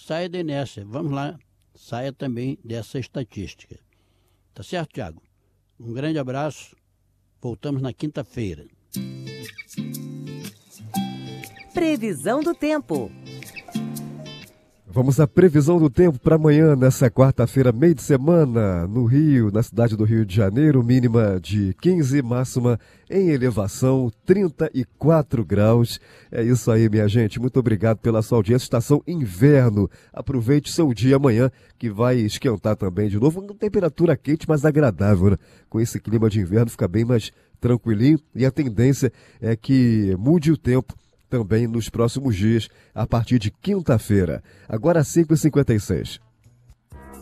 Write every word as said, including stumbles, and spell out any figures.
saia da inércia. Vamos lá, saia também dessa estatística. Tá certo, Tiago? Um grande abraço. Voltamos na quinta-feira. Previsão do tempo. Vamos à previsão do tempo para amanhã, nessa quarta-feira, meio de semana, no Rio, na cidade do Rio de Janeiro, mínima de quinze, máxima em elevação, trinta e quatro graus. É isso aí, minha gente. Muito obrigado pela sua audiência. Estação inverno. Aproveite seu dia amanhã, que vai esquentar também de novo. Uma temperatura quente, mas agradável, né? Com esse clima de inverno fica bem mais tranquilinho e a tendência é que mude o tempo também nos próximos dias, a partir de quinta-feira. Agora cinco e cinquenta e seis.